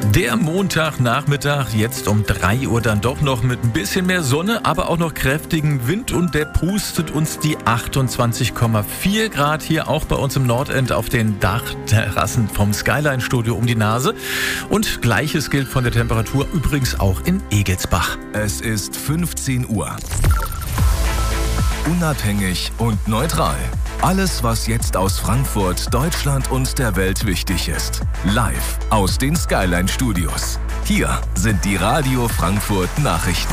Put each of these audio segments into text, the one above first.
Der Montagnachmittag, jetzt um 3 Uhr dann doch noch mit ein bisschen mehr Sonne, aber auch noch kräftigen Wind und der pustet uns die 28,4 Grad hier auch bei uns im Nordend auf den Dachterrassen vom Skyline Studio um die Nase. Und Gleiches gilt von der Temperatur übrigens auch in Egelsbach. Es ist 15 Uhr. Unabhängig und neutral. Alles, was jetzt aus Frankfurt, Deutschland und der Welt wichtig ist. Live aus den Skyline Studios. Hier sind die Radio Frankfurt Nachrichten.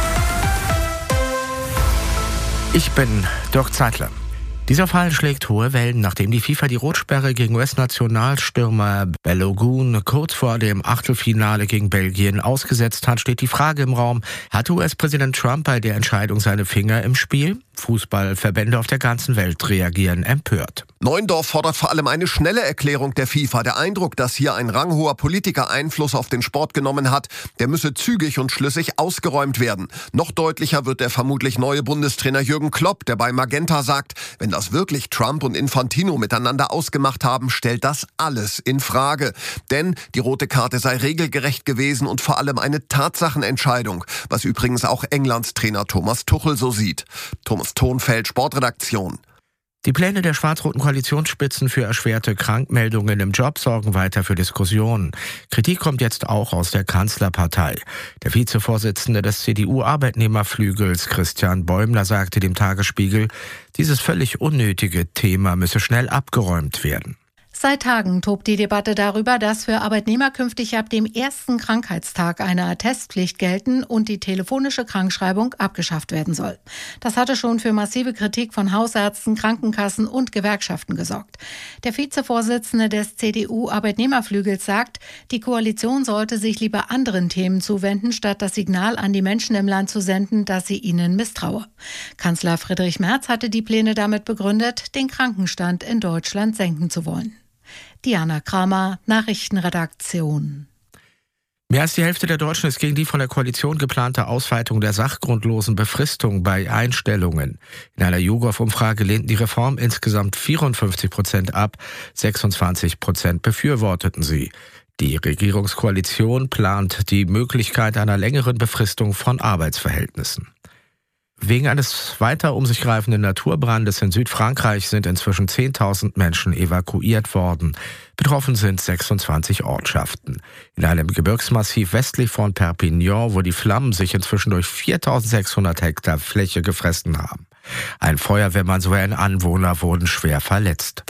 Ich bin Dirk Zeitler. Dieser Fall schlägt hohe Wellen, nachdem die FIFA die Rotsperre gegen US-Nationalstürmer Balogun kurz vor dem Achtelfinale gegen Belgien ausgesetzt hat, steht die Frage im Raum, hatte US-Präsident Trump bei der Entscheidung seine Finger im Spiel? Fußballverbände auf der ganzen Welt reagieren empört. Neuendorf fordert vor allem eine schnelle Erklärung der FIFA. Der Eindruck, dass hier ein ranghoher Politiker Einfluss auf den Sport genommen hat, der müsse zügig und schlüssig ausgeräumt werden. Noch deutlicher wird der vermutlich neue Bundestrainer Jürgen Klopp, der bei Magenta sagt, wenn das wirklich Trump und Infantino miteinander ausgemacht haben, stellt das alles in Frage. Denn die rote Karte sei regelgerecht gewesen und vor allem eine Tatsachenentscheidung, was übrigens auch Englands Trainer Thomas Tuchel so sieht. Thomas Thonfeld, Sportredaktion. Die Pläne der schwarz-roten Koalitionsspitzen für erschwerte Krankmeldungen im Job sorgen weiter für Diskussionen. Kritik kommt jetzt auch aus der Kanzlerpartei. Der Vizevorsitzende des CDU-Arbeitnehmerflügels Christian Bäumler sagte dem Tagesspiegel, dieses völlig unnötige Thema müsse schnell abgeräumt werden. Seit Tagen tobt die Debatte darüber, dass für Arbeitnehmer künftig ab dem ersten Krankheitstag eine Attestpflicht gelten und die telefonische Krankschreibung abgeschafft werden soll. Das hatte schon für massive Kritik von Hausärzten, Krankenkassen und Gewerkschaften gesorgt. Der Vizevorsitzende des CDU-Arbeitnehmerflügels sagt, die Koalition sollte sich lieber anderen Themen zuwenden, statt das Signal an die Menschen im Land zu senden, dass sie ihnen misstraue. Kanzler Friedrich Merz hatte die Pläne damit begründet, den Krankenstand in Deutschland senken zu wollen. Diana Kramer, Nachrichtenredaktion. Mehr als die Hälfte der Deutschen ist gegen die von der Koalition geplante Ausweitung der sachgrundlosen Befristung bei Einstellungen. In einer YouGov-Umfrage lehnten die Reform insgesamt 54% ab, 26% befürworteten sie. Die Regierungskoalition plant die Möglichkeit einer längeren Befristung von Arbeitsverhältnissen. Wegen eines weiter um sich greifenden Naturbrandes in Südfrankreich sind inzwischen 10.000 Menschen evakuiert worden. Betroffen sind 26 Ortschaften. In einem Gebirgsmassiv westlich von Perpignan, wo die Flammen sich inzwischen durch 4.600 Hektar Fläche gefressen haben. Ein Feuerwehrmann sowie ein Anwohner wurden schwer verletzt.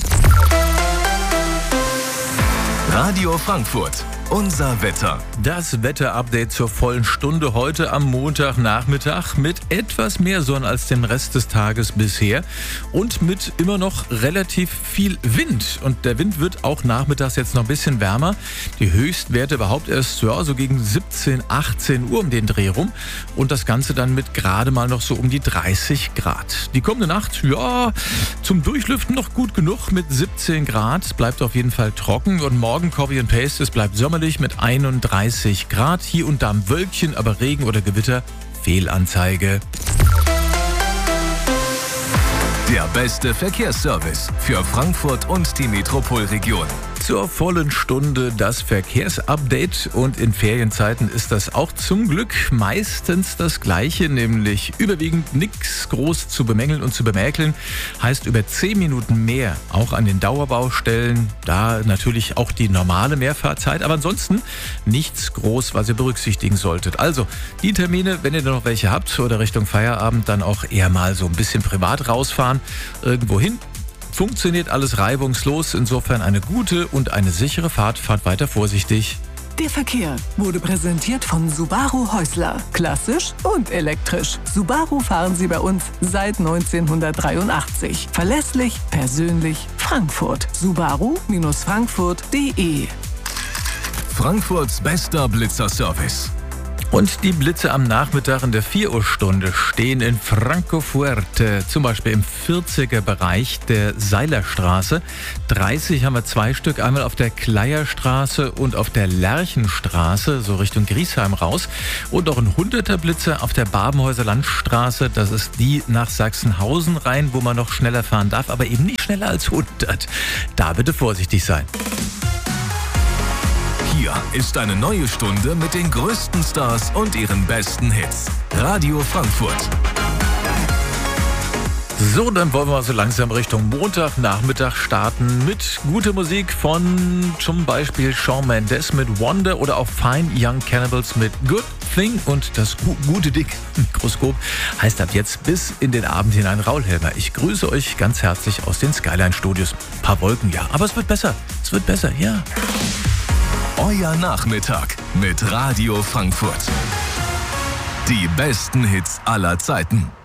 Radio Frankfurt. Unser Wetter. Das Wetterupdate zur vollen Stunde heute am Montagnachmittag mit etwas mehr Sonne als den Rest des Tages bisher und mit immer noch relativ viel Wind. Und der Wind wird auch nachmittags jetzt noch ein bisschen wärmer. Die Höchstwerte überhaupt erst so gegen 17, 18 Uhr um den Dreh rum. Und das Ganze dann mit gerade mal noch so um die 30 Grad. Die kommende Nacht, zum Durchlüften noch gut genug mit 17 Grad. Es bleibt auf jeden Fall trocken. Und morgen Copy and Paste, es bleibt sommerlich mit 31 Grad. Hier und da ein Wölkchen, aber Regen oder Gewitter, Fehlanzeige. Der beste Verkehrsservice für Frankfurt und die Metropolregion. Zur vollen Stunde das Verkehrsupdate und in Ferienzeiten ist das auch zum Glück meistens das Gleiche, nämlich überwiegend nichts groß zu bemängeln und zu bemäkeln, heißt über 10 Minuten mehr, auch an den Dauerbaustellen, da natürlich auch die normale Mehrfahrzeit, aber ansonsten nichts groß, was ihr berücksichtigen solltet. Also die Termine, wenn ihr noch welche habt oder Richtung Feierabend, dann auch eher mal so ein bisschen privat rausfahren, irgendwo hin. Funktioniert alles reibungslos, insofern eine gute und eine sichere Fahrt. Fahrt weiter vorsichtig. Der Verkehr wurde präsentiert von Subaru Häusler. Klassisch und elektrisch. Subaru fahren Sie bei uns seit 1983. Verlässlich, persönlich, Frankfurt. Subaru-frankfurt.de. Frankfurts bester Blitzerservice. Und die Blitze am Nachmittag in der 4 Uhr Stunde stehen in Francofuerte, zum Beispiel im 40er Bereich der Seilerstraße. 30 haben wir 2 Stück, einmal auf der Kleierstraße und auf der Lerchenstraße, so Richtung Griesheim raus. Und auch ein 100er Blitzer auf der Babenhäuser Landstraße, das ist die nach Sachsenhausen rein, wo man noch schneller fahren darf, aber eben nicht schneller als 100. Da bitte vorsichtig sein. Hier ist eine neue Stunde mit den größten Stars und ihren besten Hits. Radio Frankfurt. So, dann wollen wir so langsam Richtung Montagnachmittag starten mit guter Musik von zum Beispiel Shawn Mendes mit Wonder oder auch Fine Young Cannibals mit Good Thing und das gute Dick Mikroskop heißt ab jetzt bis in den Abend hinein Raul Helmer. Ich grüße euch ganz herzlich aus den Skyline Studios. Ein paar Wolken, ja, aber es wird besser. Es wird besser, ja. Euer Nachmittag mit Radio Frankfurt. Die besten Hits aller Zeiten.